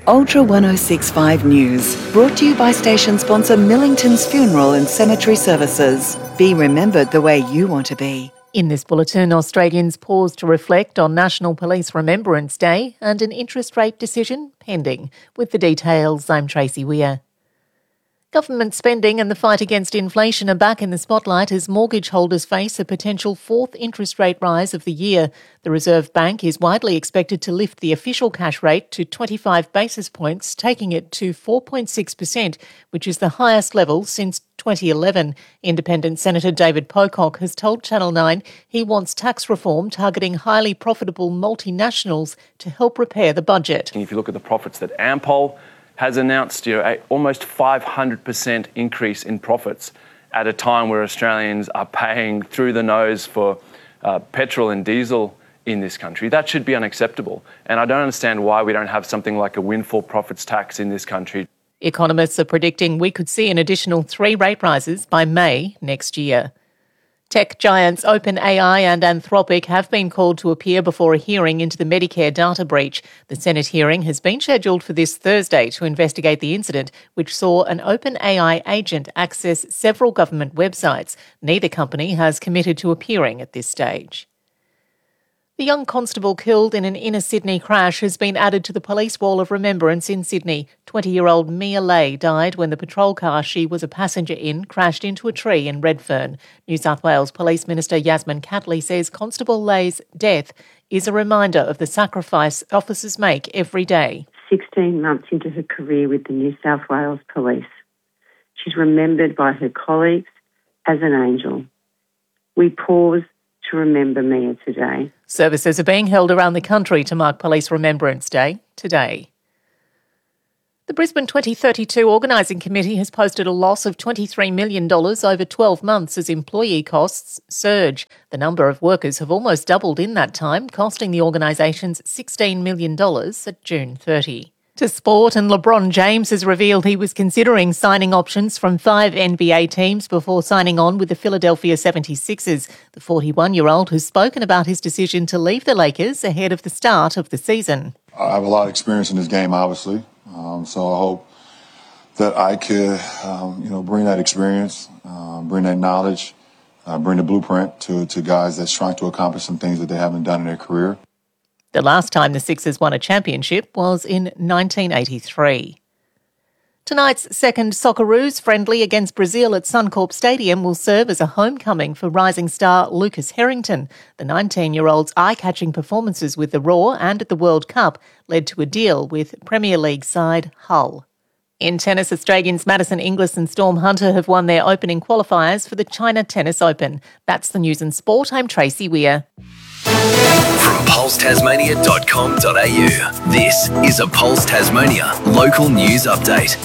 Ultra 1065 News, brought to you by station sponsor Millington's Funeral and Cemetery Services. Be remembered the way you want to be. In this bulletin, Australians pause to reflect on National Police Remembrance Day and an interest rate decision pending. With the details, I'm Tracy Weir. Government spending and the fight against inflation are back in the spotlight as mortgage holders face a potential fourth interest rate rise of the year. The Reserve Bank is widely expected to lift the official cash rate to 25 basis points, taking it to 4.6%, which is the highest level since 2011. Independent Senator David Pocock has told Channel 9 he wants tax reform targeting highly profitable multinationals to help repair the budget. If you look at the profits that Ampol has announced, almost 500% increase in profits at a time where Australians are paying through the nose for petrol and diesel in this country. That should be unacceptable. And I don't understand why we don't have something like a windfall profits tax in this country. Economists are predicting we could see an additional 3 rate rises by May next year. Tech giants OpenAI and Anthropic have been called to appear before a hearing into the Medicare data breach. The Senate hearing has been scheduled for this Thursday to investigate the incident, which saw an OpenAI agent access several government websites. Neither company has committed to appearing at this stage. The young constable killed in an inner Sydney crash has been added to the police wall of remembrance in Sydney. 20-year-old Mia Lay died when the patrol car she was a passenger in crashed into a tree in Redfern. New South Wales Police Minister Yasmin Catley says Constable Lay's death is a reminder of the sacrifice officers make every day. 16 months into her career with the New South Wales Police, she's remembered by her colleagues as an angel. We pause to remember Mia today. Services are being held around the country to mark Police Remembrance Day today. The Brisbane 2032 Organising Committee has posted a loss of $23 million over 12 months as employee costs surge. The number of workers have almost doubled in that time, costing the organisations $16 million at June 30. To sport, and LeBron James has revealed he was considering signing options from 5 NBA teams before signing on with the Philadelphia 76ers. The 41-year-old has spoken about his decision to leave the Lakers ahead of the start of the season. I have a lot of experience in this game, obviously, so I hope that I could, bring that experience, bring that knowledge, bring the blueprint to guys that's trying to accomplish some things that they haven't done in their career. The last time the Sixers won a championship was in 1983. Tonight's second Socceroos friendly against Brazil at Suncorp Stadium will serve as a homecoming for rising star Lucas Harrington. The 19-year-old's eye-catching performances with the Raw and at the World Cup led to a deal with Premier League side Hull. In tennis, Australians Madison Inglis and Storm Hunter have won their opening qualifiers for the China Tennis Open. That's the news and sport. I'm Tracy Weir. From pulsetasmania.com.au, this is a Pulse Tasmania local news update.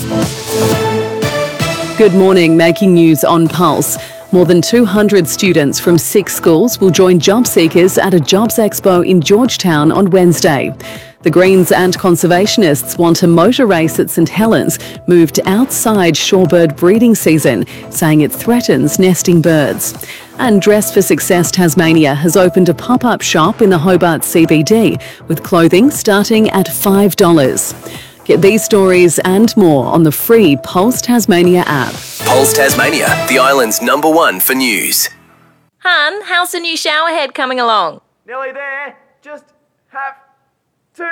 Good morning, making news on Pulse. More than 200 students from 6 schools will join job seekers at a jobs expo in Georgetown on Wednesday. The Greens and conservationists want a motor race at St Helens moved outside shorebird breeding season, saying it threatens nesting birds. And Dress for Success Tasmania has opened a pop-up shop in the Hobart CBD with clothing starting at $5. Get these stories and more on the free Pulse Tasmania app. Pulse Tasmania, the island's #1 for news. Hun, how's the new shower head coming along? Nearly there. Just have to.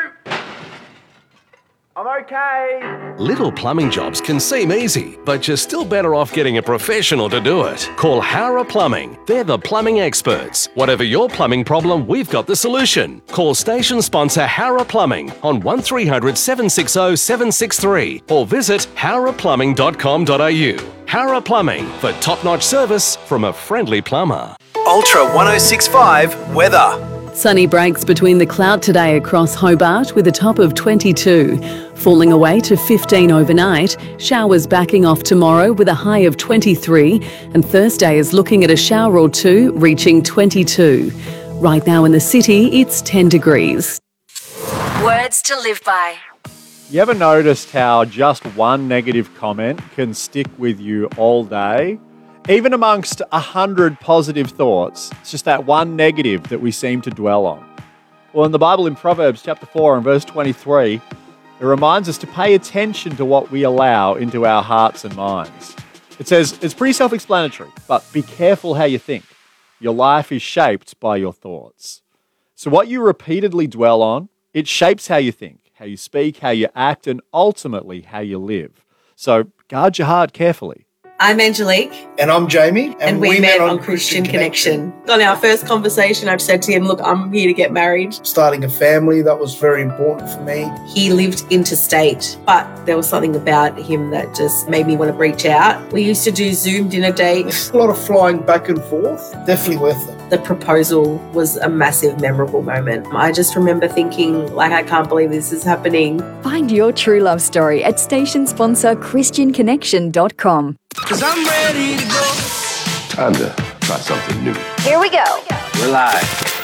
I'm okay. Little plumbing jobs can seem easy, but you're still better off getting a professional to do it. Call Hara Plumbing. They're the plumbing experts. Whatever your plumbing problem, we've got the solution. Call station sponsor Hara Plumbing on 1300 760 763 or visit haraplumbing.com.au. Hara Plumbing for top-notch service from a friendly plumber. Ultra 1065 weather. Sunny breaks between the cloud today across Hobart with a top of 22. Falling away to 15 overnight, showers backing off tomorrow with a high of 23, and Thursday is looking at a shower or two reaching 22. Right now in the city, it's 10 degrees. Words to live by. You ever noticed how just one negative comment can stick with you all day? Even amongst 100 positive thoughts, it's just that one negative that we seem to dwell on. Well, in the Bible, in Proverbs chapter 4 and verse 23, It reminds us to pay attention to what we allow into our hearts and minds. It says, it's pretty self-explanatory, but be careful how you think. Your life is shaped by your thoughts. So what you repeatedly dwell on, it shapes how you think, how you speak, how you act, and ultimately how you live. So guard your heart carefully. I'm Angelique. And I'm Jamie. And we met on Christian Connection. On our first conversation, I've said to him, look, I'm here to get married. Starting a family, that was very important for me. He lived interstate, but there was something about him that just made me want to reach out. We used to do Zoom dinner dates. A lot of flying back and forth. Definitely worth it. The proposal was a massive, memorable moment. I just remember thinking, I can't believe this is happening. Find your true love story at station sponsor ChristianConnection.com. Cause I'm ready to go. Time to try something new. Here we go. We're live.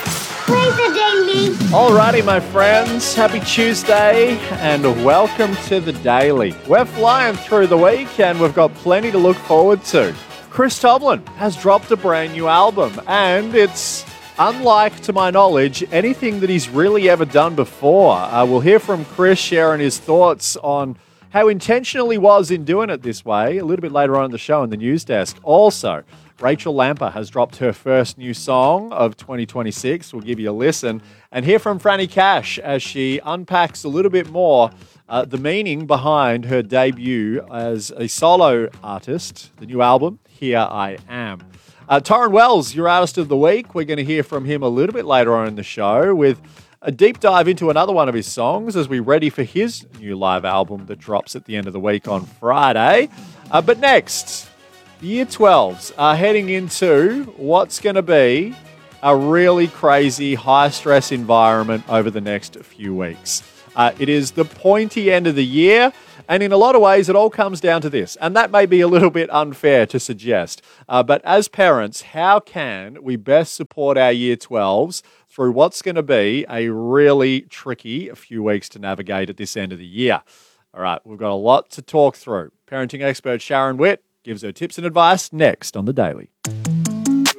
Play the daily. Alrighty, my friends. Happy Tuesday and welcome to the Daily. We're flying through the week and we've got plenty to look forward to. Chris Tomlin has dropped a brand new album and it's unlike, to my knowledge, anything that he's really ever done before. We'll hear from Chris sharing his thoughts on how intentional he was in doing it this way a little bit later on in the show in the news desk. Also, Rachel Lamper has dropped her first new song of 2026. We'll give you a listen and hear from Franny Cash as she unpacks a little bit more the meaning behind her debut as a solo artist, the new album, Here I Am. Torrin Wells, your Artist of the Week. We're going to hear from him a little bit later on in the show with a deep dive into another one of his songs as we're ready for his new live album that drops at the end of the week on Friday. But next, Year 12s are heading into what's going to be a really crazy, high-stress environment over the next few weeks. It is the pointy end of the year, and in a lot of ways, it all comes down to this. And that may be a little bit unfair to suggest. But as parents, how can we best support our Year 12s through what's going to be a really tricky few weeks to navigate at this end of the year? All right, we've got a lot to talk through. Parenting expert Sharon Witt gives her tips and advice next on The Daily.